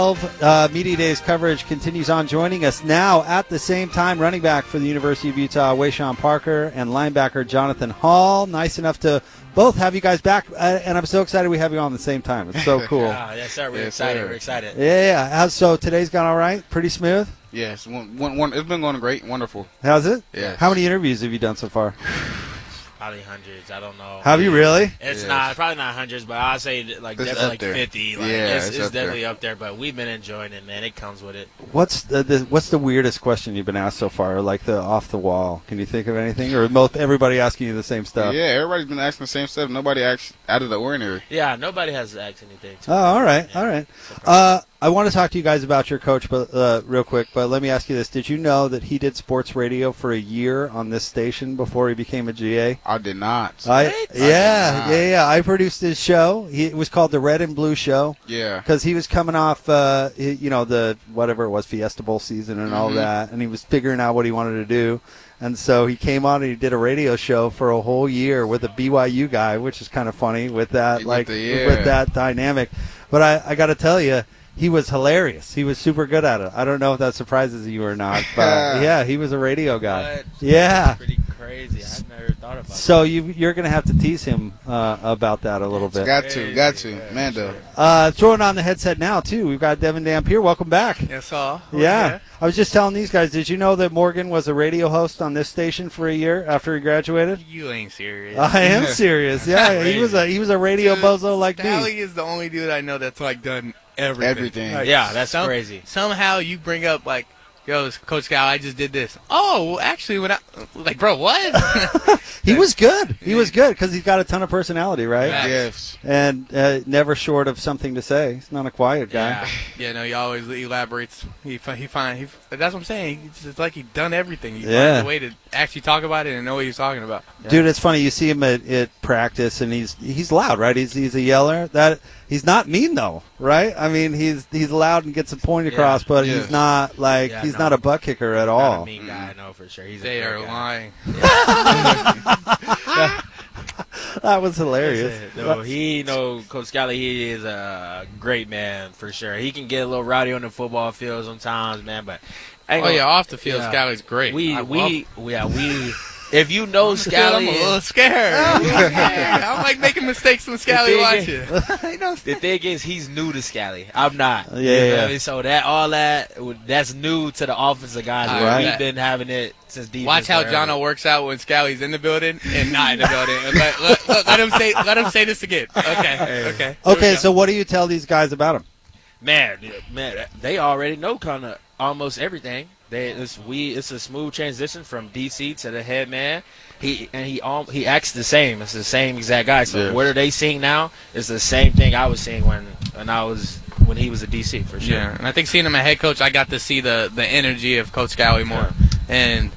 Media Days coverage continues on. Joining us now at the same time, running back for the University of Utah, Wayshawn Parker, and linebacker Jonathan Hall. Nice enough to both have you guys back, and I'm so excited we have you on at the same time. It's so cool. Yes, sir. We're excited. We're excited. Yeah. So today's gone all right? Pretty smooth? Yes. It's been going great. Wonderful. How's it? Yeah. How many interviews have you done so far? Probably hundreds. I don't know. Have you really? It's probably not hundreds, but I'd say definitely like 50. It's definitely up there. But we've been enjoying it, man. It comes with it. What's the weirdest question you've been asked so far? Like the off the wall? Can you think of anything? Or everybody asking you the same stuff? Yeah, everybody's been asking the same stuff. Nobody acts out of the ordinary. Yeah, nobody has asked anything. Oh, all right, Yeah. all right. I want to talk to you guys about your coach, but real quick. But let me ask you this: did you know that he did sports radio for a year on this station before he became a GA? I did not. Yeah. I produced his show. It was called the Red and Blue Show. Yeah. Because he was coming off, the whatever it was, Fiesta Bowl season and all that, and he was figuring out what he wanted to do. And so he came on and he did a radio show for a whole year with a BYU guy, which is kind of funny with that, with that dynamic. But I got to tell you, he was hilarious. He was super good at it. I don't know if that surprises you or not, but yeah, he was a radio guy. What? Yeah. That's pretty crazy. I've never thought about that. So you're going to have to tease him about that a little bit. Got to. Mando. Throwing on the headset now, too. We've got Devin Dampier. Welcome back. Yes, sir. Yeah. I was just telling these guys, did you know that Morgan was a radio host on this station for a year after he graduated? You ain't serious. I am serious. Yeah, he was a radio bozo like me. Scally is the only dude I know that's done everything. Like, yeah, that's crazy. Somehow you bring up yo, Coach Scal, I just did this. Oh, well, actually, bro, what? He was good. He was good because he's got a ton of personality, right? Yes. And never short of something to say. He's not a quiet guy. Yeah, no, he always elaborates. That's what I'm saying. It's like he's done everything. He finds a way to actually talk about it and know what he's talking about. Dude, it's funny. You see him at practice, and he's loud, right? He's a yeller. He's not mean though, right? I mean, he's loud and gets a point across, but he's not he's not a butt kicker at all. Not a mean guy, no, for sure. They are lying. That was hilarious. Coach Scally, he is a great man for sure. He can get a little rowdy on the football field sometimes, man. But off the field, Scally's great. If you know Scally, I'm a little scared. I'm making mistakes when Scally watches. The thing is, he's new to Scally. I'm not. Yeah. So that's new to the offensive guys. Right. We've been having it since defense. Watch how Jono works out when Scally's in the building and not in the building. Let him say this again. Okay. Okay. So what do you tell these guys about him? Man, they already know kind of almost everything. It's a smooth transition from DC to the head man. He acts the same. It's the same exact guy. So what are they seeing now? It's the same thing I was seeing when he was a DC for sure. Yeah, and I think seeing him as head coach, I got to see the energy of Coach Scally more. And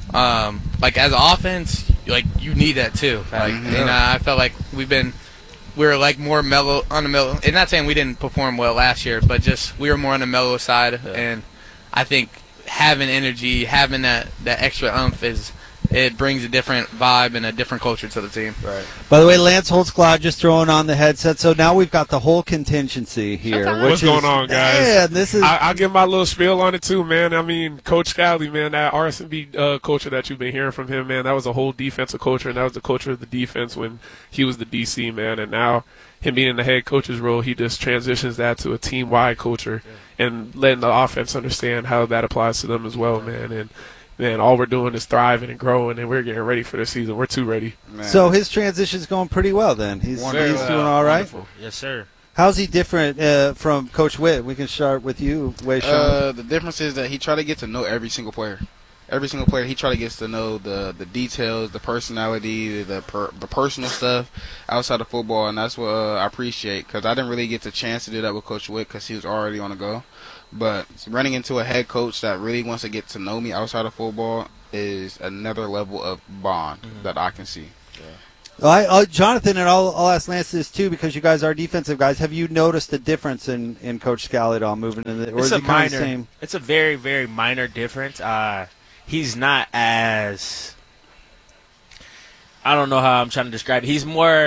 as an offense, you need that too. And I felt like we were more mellow on the mellow. And not saying we didn't perform well last year, but just we were more on the mellow side. Yeah. And I think having energy, having that extra oomph it brings a different vibe and a different culture to the team. Right. By the way, Lance Holtzclaw just throwing on the headset. So now we've got the whole contingency here. What's going on, guys? Yeah, this is. I'll give my little spiel on it too, man. I mean, Coach Scally, man, that RSMB culture that you've been hearing from him, man, that was a whole defensive culture, and that was the culture of the defense when he was the DC, man. And now him being in the head coach's role, he just transitions that to a team-wide culture and letting the offense understand how that applies to them as well, man. And man, all we're doing is thriving and growing, and we're getting ready for the season. We're too ready. Man. So his transition's going pretty well then. He's doing all right. Wonderful. Yes, sir. How's he different from Coach Witt? We can start with you, Wayshawn. The difference is that he tried to get to know every single player. Every single player, he tried to get to know the details, the personality, the personal stuff outside of football, and that's what I appreciate, because I didn't really get the chance to do that with Coach Witt because he was already on the go. But running into a head coach that really wants to get to know me outside of football is another level of bond that I can see. Well, Jonathan, and I'll ask Lance this too, because you guys are defensive guys. Have you noticed a difference in Coach Scally at all moving in the, or is it kind of the same? It's a very, very minor difference. He's not as, I don't know how I'm trying to describe it. He's more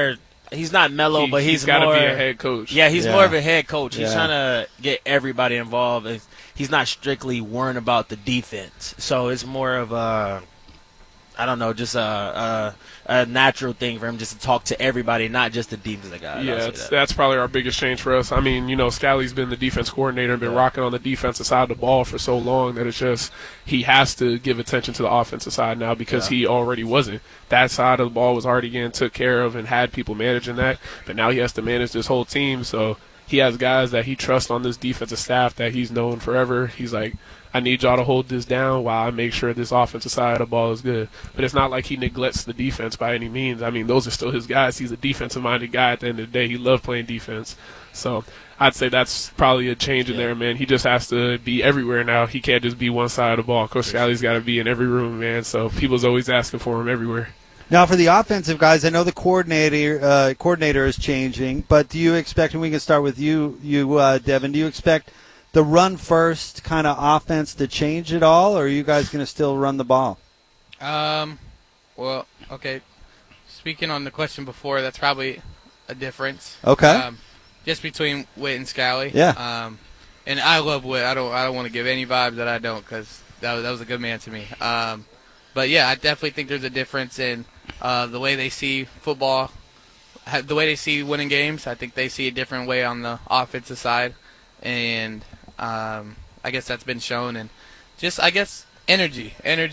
he's not mellow, but he's got to more be a head coach. Yeah, he's Yeah. more of a head coach. He's Yeah. trying to get everybody involved. And he's not strictly worrying about the defense. So it's more of a, I don't know, just a natural thing for him just to talk to everybody, not just the defensive guys. Yeah, that's probably our biggest change for us. I mean, Scally's been the defense coordinator and been rocking on the defensive side of the ball for so long that it's just he has to give attention to the offensive side now because he already wasn't. That side of the ball was already getting took care of and had people managing that, but now he has to manage this whole team. So he has guys that he trusts on this defensive staff that he's known forever. He's like, I need y'all to hold this down while I make sure this offensive side of the ball is good. But it's not like he neglects the defense by any means. I mean, those are still his guys. He's a defensive-minded guy at the end of the day. He loves playing defense. So I'd say that's probably a change in there, man. He just has to be everywhere now. He can't just be one side of the ball. Coach Scally's got to be in every room, man. So people's always asking for him everywhere. Now, for the offensive guys, I know the coordinator is changing, but do you expect, and we can start with you, Devin, do you expect the run-first kind of offense to change at all, or are you guys going to still run the ball? Well, okay. Speaking on the question before, that's probably a difference. Okay. Just between Witt and Scally. Yeah. And I love Witt. I don't want to give any vibes that I don't, because that was a good man to me. But yeah, I definitely think there's a difference in the way they see football, the way they see winning games. I think they see a different way on the offensive side, and I guess that's been shown. And just, I guess, energy,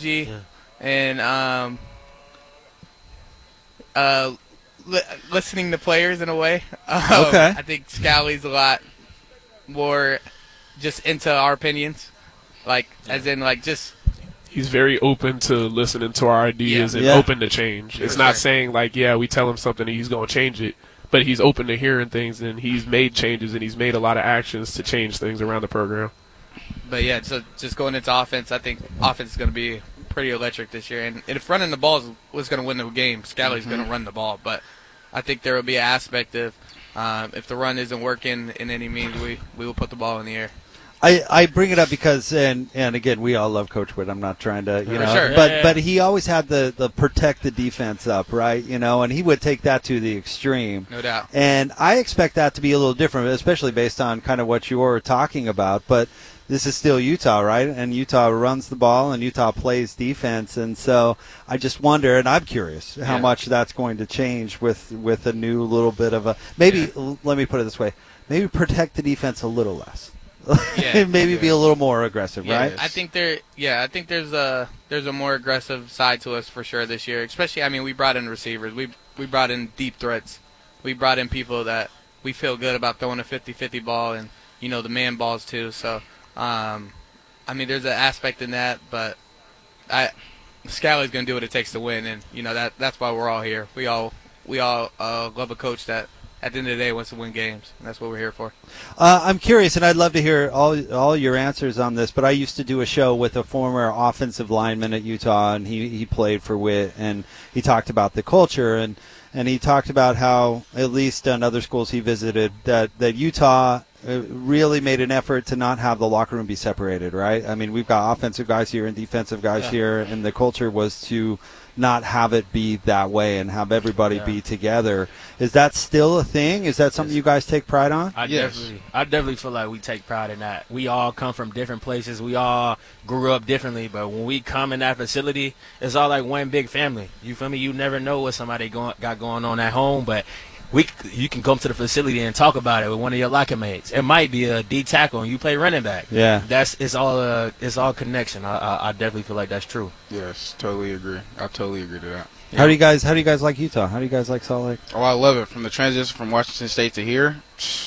and listening to players in a way. Okay. I think Scally's a lot more just into our opinions, as in just. He's very open to listening to our ideas and Yeah. open to change. It's not saying we tell him something and he's going to change it, but he's open to hearing things, and he's made changes and he's made a lot of actions to change things around the program. But yeah, so just going into offense, I think offense is going to be pretty electric this year. And if running the ball was going to win the game, Scally's going to run the ball. But I think there will be an aspect of if the run isn't working in any means, we will put the ball in the air. I bring it up because, and again, we all love Coach Witt. I'm not trying to, sure. but he always had the protect the defense up, right? And he would take that to the extreme. No doubt. And I expect that to be a little different, especially based on kind of what you were talking about. But this is still Utah, right? And Utah runs the ball and Utah plays defense. And so I just wonder, and I'm curious how much that's going to change with a new little bit of a, maybe, let me put it this way, maybe protect the defense a little less. Maybe be a little more aggressive, right? I think there's a more aggressive side to us for sure this year. Especially, I mean, we brought in receivers. We brought in deep threats. We brought in people that we feel good about throwing a 50-50 ball and, the man balls too. So, I mean, there's an aspect in that, but Scally's going to do what it takes to win, and, that's why we're all here. We all love a coach that at the end of the day wants to win games, and that's what we're here for. I'm curious, and I'd love to hear all your answers on this, but I used to do a show with a former offensive lineman at Utah, and he played for Witt, and he talked about the culture, and he talked about how, at least on other schools he visited, that Utah really made an effort to not have the locker room be separated, right? I mean, we've got offensive guys here and defensive guys here, and the culture was to not have it be that way and have everybody be together. Is that still a thing? Is that something you guys take pride on? I definitely feel like we take pride in that. We all come from different places. We all grew up differently, but when we come in that facility, it's all like one big family. You feel me? You never know what somebody got going on at home, but you can come to the facility and talk about it with one of your locker mates. It might be a D tackle and you play running back. Yeah, it's all connection. I definitely feel like that's true. Yes, totally agree. I totally agree to that. Yeah. How do you guys like Utah? How do you guys like Salt Lake? Oh, I love it. From the transition from Washington State to here,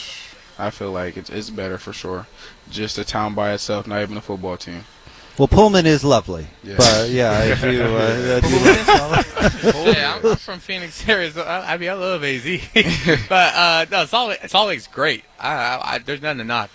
I feel like it's better for sure. Just a town by itself, not even a football team. Well, Pullman is lovely, Yes. but I do. I'm from Phoenix, Arizona. I mean, I love AZ, but no, Salt Lake's great. There's nothing to knock.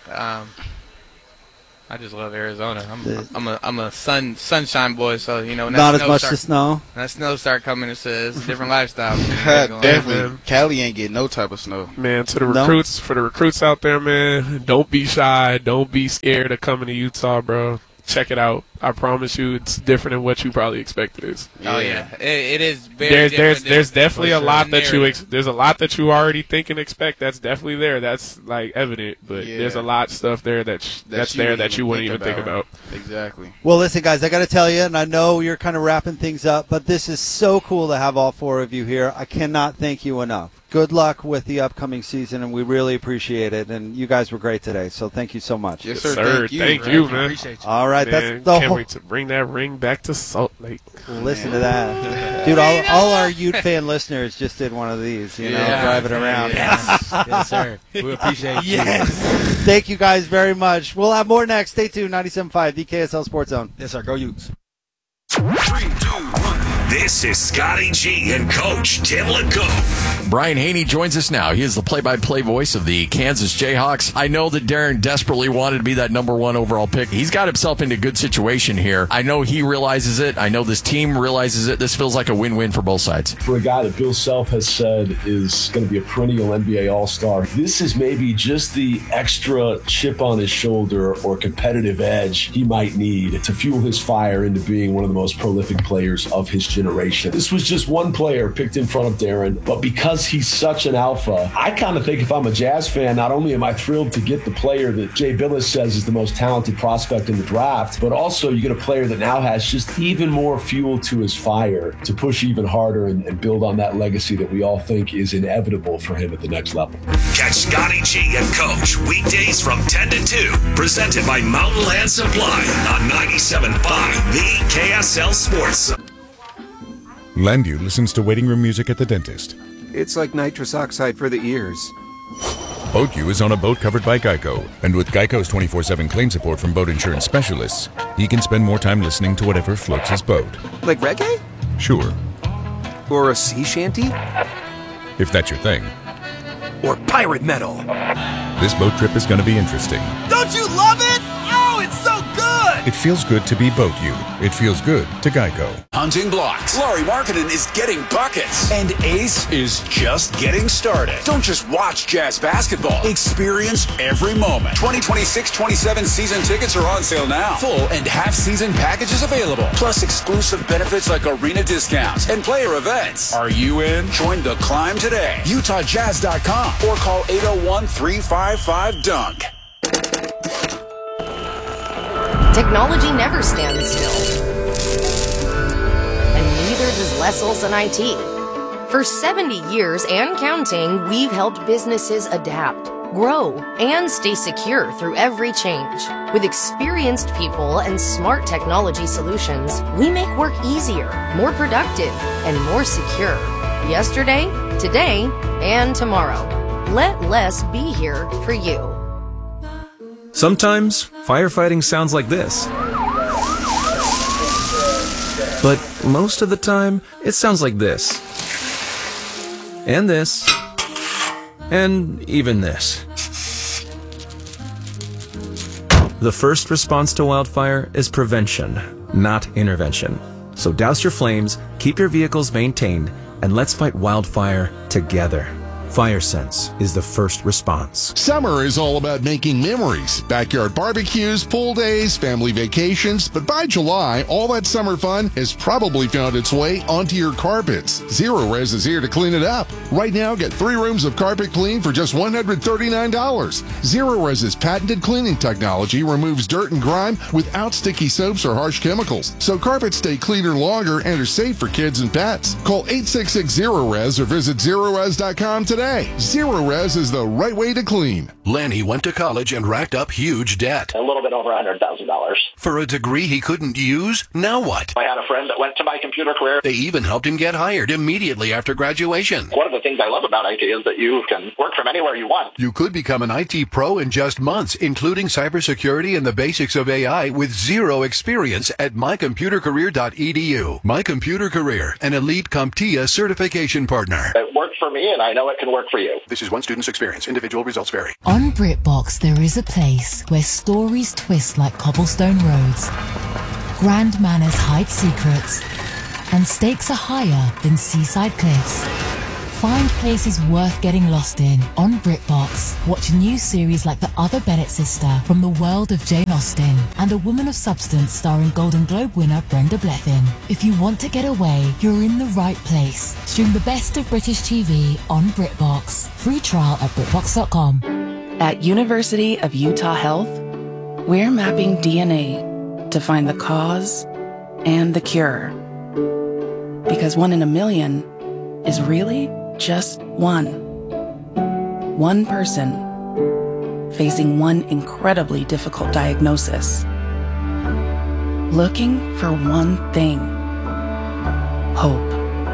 I just love Arizona. I'm a sunshine boy, so when not as much the snow. When that snow start coming, it's a different lifestyle. Definitely, Cali ain't getting no type of snow. Man, to the recruits, for the recruits out there, man, don't be shy, don't be scared of coming to Utah, bro. Check it out. I promise you, it's different than what you probably expect it is. Oh yeah, it is very. There's definitely a lot that narrative. there's a lot that you already think and expect. That's definitely there. That's like evident, but there's a lot of stuff there that's there that you wouldn't even think about. Exactly. Well, listen, guys, I got to tell you, and I know you're kind of wrapping things up, but this is so cool to have all four of you here. I cannot thank you enough. Good luck with the upcoming season, and we really appreciate it. And you guys were great today, so thank you so much. Yes, Sir, Thank you, you, man. Appreciate you. All right, Man, that's the can't whole. wait to bring that ring back to Salt Lake. Listen to that, dude. All our Ute fan listeners just did one of these, driving around. Yes, sir. We appreciate you. Thank you guys very much. We'll have more next. Stay tuned. 97.5, the KSL Sports Zone. Yes, sir. Go Utes. 3, 2, 1. This is Scotty G and Coach Tim LeCoe. Brian Haney joins us now. He is the play-by-play voice of the Kansas Jayhawks. I know that Darren desperately wanted to be that number 1 overall pick. He's got himself into a good situation here. I know he realizes it. I know this team realizes it. This feels like a win-win for both sides. For a guy that Bill Self has said is going to be a perennial NBA All-Star, this is maybe just the extra chip on his shoulder or competitive edge he might need to fuel his fire into being one of the most prolific players of his generation. This was just one player picked in front of Darren, but because he's such an alpha, I kind of think if I'm a Jazz fan, not only am I thrilled to get the player that Jay Billis says is the most talented prospect in the draft, but also you get a player that now has just even more fuel to his fire to push even harder and build on that legacy that we all think is inevitable for him at the next level. Catch Scotty G and Coach weekdays from 10 to 2. Presented by Mountain Land Supply on 97.5, the KSL Sports. Landview listens to waiting room music at the dentist. It's like nitrous oxide for the ears. BoatU is on a boat covered by Geico, and with Geico's 24/7 claim support from boat insurance specialists, he can spend more time listening to whatever floats his boat. Like reggae? Sure, Or a sea shanty? if that's your thing. Or pirate metal? This boat trip is going to be interesting. Don't you love it? Oh, it's so good! It feels good to be BoatU. It feels good to Geico. Hunting blocks. Laurie Markkinen is getting buckets. And Ace is just getting started. Don't just watch Jazz basketball. Experience every moment. 2026-27 season tickets are on sale now. Full and half-season packages available. Plus exclusive benefits like arena discounts and player events. Are you in? Join the climb today. UtahJazz.com or call 801-355-DUNK. Technology never stands still. And neither does Les Olson IT. For 70 years and counting, we've helped businesses adapt, grow, and stay secure through every change. With experienced people and smart technology solutions, we make work easier, more productive, and more secure. Yesterday, today, and tomorrow. Let Les be here for you. Sometimes, firefighting sounds like this. But most of the time, it sounds like this. And this. And even this. The first response to wildfire is prevention, not intervention. So douse your flames, keep your vehicles maintained, and let's fight wildfire together. FireSense is the first response. Summer is all about making memories. Backyard barbecues, pool days, family vacations. But by July, all that summer fun has probably found its way onto your carpets. Zero Res is here to clean it up. Right now, get 3 rooms of carpet clean for just $139. Zero Res's patented cleaning technology removes dirt and grime without sticky soaps or harsh chemicals. So carpets stay cleaner longer and are safe for kids and pets. Call 866-ZERO-RES or visit ZeroRes.com today. Zero Res is the right way to clean. Lanny went to college and racked up huge debt. A little bit over $100,000. For a degree he couldn't use? Now what? I had a friend that went to My Computer Career. They even helped him get hired immediately after graduation. One of the things I love about IT is that you can work from anywhere you want. You could become an IT pro in just months, including cybersecurity and the basics of AI with zero experience at mycomputercareer.edu. My Computer Career, an elite CompTIA certification partner. It worked for me, and I know it can work for you. This is one student's experience. Individual results vary. On BritBox, there is a place where stories twist like cobblestone roads, grand manners hide secrets, and stakes are higher than seaside cliffs. Find places worth getting lost in on BritBox. Watch new series like The Other Bennett Sister from the world of Jane Austen and A Woman of Substance starring Golden Globe winner Brenda Blethyn. If you want to get away, you're in the right place. Stream the best of British TV on BritBox. Free trial at BritBox.com. At University of Utah Health, we're mapping DNA to find the cause and the cure. Because 1 in a million is really just one. One person facing one incredibly difficult diagnosis. Looking for one thing. Hope.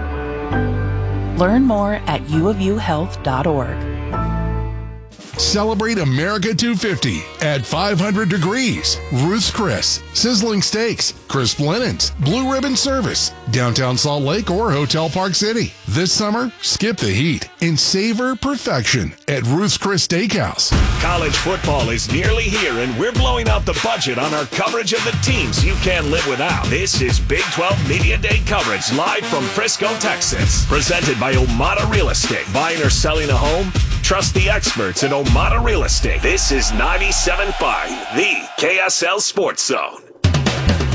Learn more at uofuhealth.org. Celebrate America 250 at 500 Degrees, Ruth's Chris, Sizzling Steaks, Crisp Linens, Blue Ribbon Service, Downtown Salt Lake or Hotel Park City. This summer, skip the heat and savor perfection at Ruth's Chris Steakhouse. College football is nearly here, and we're blowing out the budget on our coverage of the teams you can't live without. This is Big 12 Media Day coverage live from Frisco, Texas. Presented by Omada Real Estate. Buying or selling a home? Trust the experts at Omada Real Estate. This is 97.5, the KSL Sports Zone.